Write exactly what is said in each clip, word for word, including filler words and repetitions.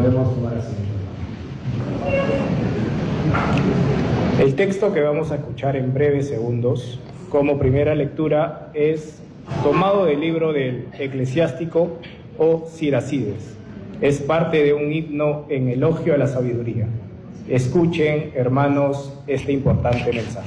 Podemos tomar asiento. El texto que vamos a escuchar en breves segundos, como primera lectura, es tomado del libro del Eclesiástico o Siracides. Es parte de un himno en elogio a la sabiduría. Escuchen, hermanos, este importante mensaje.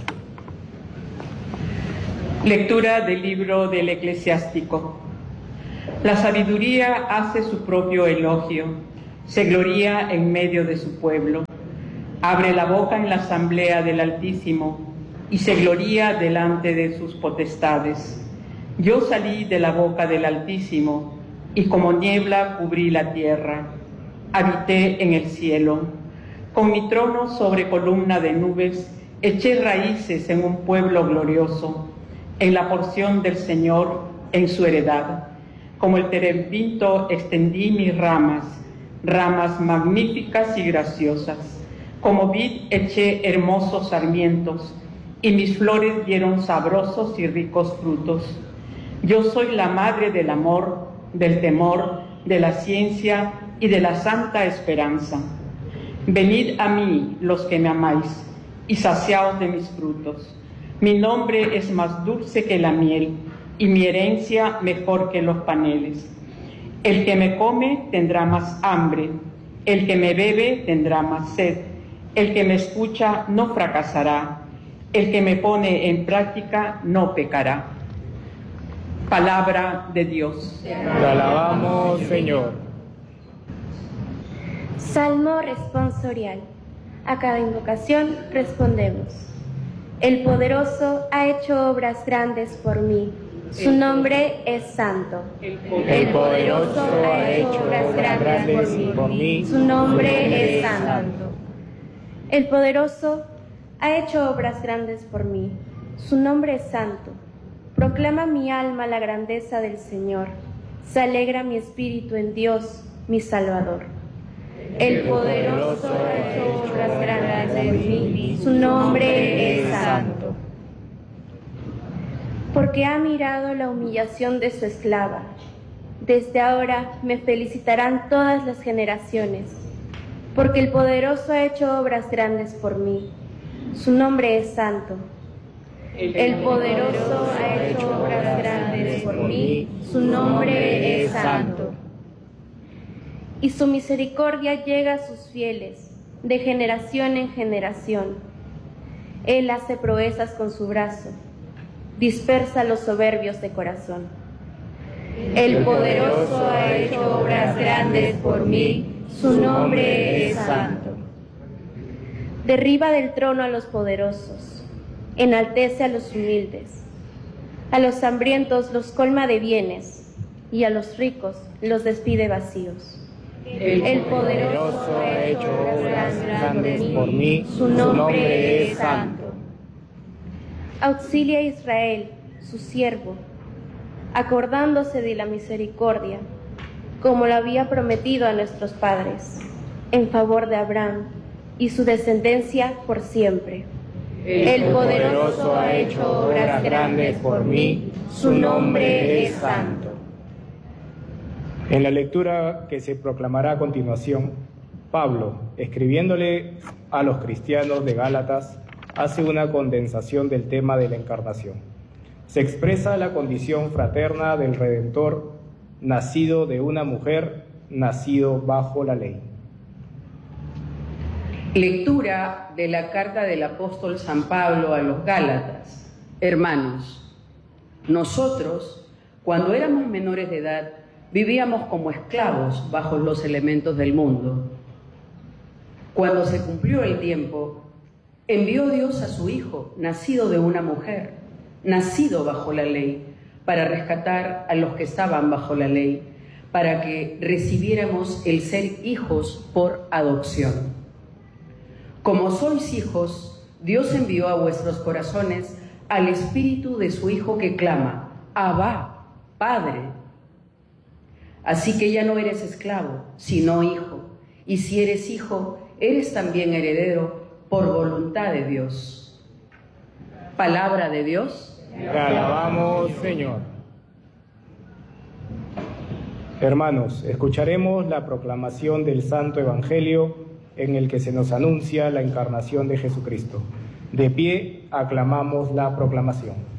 Lectura del libro del Eclesiástico. La sabiduría hace su propio elogio, se gloría en medio de su pueblo. Abre la boca en la asamblea del Altísimo y se gloría delante de sus potestades. Yo salí de la boca del Altísimo y como niebla cubrí la tierra. Habité en el cielo. Con mi trono sobre columna de nubes eché raíces en un pueblo glorioso, en la porción del Señor, en su heredad. Como el terebinto extendí mis ramas, ramas magníficas y graciosas. Como vid eché hermosos sarmientos, y mis flores dieron sabrosos y ricos frutos. Yo soy la madre del amor, del temor, de la ciencia y de la santa esperanza. Venid a mí, los que me amáis, y saciaos de mis frutos. Mi nombre es más dulce que la miel, y mi herencia mejor que los paneles. El que me come tendrá más hambre, el que me bebe tendrá más sed. El que me escucha no fracasará, el que me pone en práctica no pecará. Palabra de Dios. Te alabamos, Señor. Salmo responsorial. A cada invocación respondemos. El poderoso ha hecho obras grandes por mí. Su nombre es santo. El poderoso ha hecho obras grandes por mí. Su nombre es santo. El poderoso ha hecho obras grandes por mí. Su nombre es santo. Proclama mi alma la grandeza del Señor. Se alegra mi espíritu en Dios, mi Salvador. El poderoso ha hecho obras grandes por mí. Su nombre es santo. Porque ha mirado la humillación de su esclava. Desde ahora me felicitarán todas las generaciones. Porque el poderoso ha hecho obras grandes por mí. Su nombre es santo. El poderoso ha hecho obras grandes por mí. Su nombre es santo. Y su misericordia llega a sus fieles, de generación en generación. Él hace proezas con su brazo, dispersa a los soberbios de corazón. El poderoso ha hecho obras grandes por mí. Su nombre es santo. Derriba del trono a los poderosos, enaltece a los humildes. A los hambrientos los colma de bienes, y a los ricos los despide vacíos. El poderoso ha hecho obras grandes por mí. Su nombre es santo. Auxilia a Israel, su siervo, acordándose de la misericordia, como lo había prometido a nuestros padres, en favor de Abraham y su descendencia por siempre. El poderoso ha hecho obras grandes por mí. Su nombre es santo. En la lectura que se proclamará a continuación, Pablo, escribiéndole a los cristianos de Gálatas, hace una condensación del tema de la encarnación. Se expresa la condición fraterna del Redentor, nacido de una mujer, nacido bajo la ley. Lectura de la carta del apóstol San Pablo a los Gálatas. Hermanos, nosotros, cuando éramos menores de edad, vivíamos como esclavos bajo los elementos del mundo. Cuando se cumplió el tiempo, envió Dios a su Hijo, nacido de una mujer, nacido bajo la ley, para rescatar a los que estaban bajo la ley, para que recibiéramos el ser hijos por adopción. Como sois hijos, Dios envió a vuestros corazones al Espíritu de su Hijo que clama, Abba, Padre. Así que ya no eres esclavo, sino hijo, y si eres hijo, eres también heredero por voluntad de Dios. Palabra de Dios. Te alabamos, Señor. Hermanos, escucharemos la proclamación del Santo Evangelio en el que se nos anuncia la encarnación de Jesucristo. De pie, aclamamos la proclamación.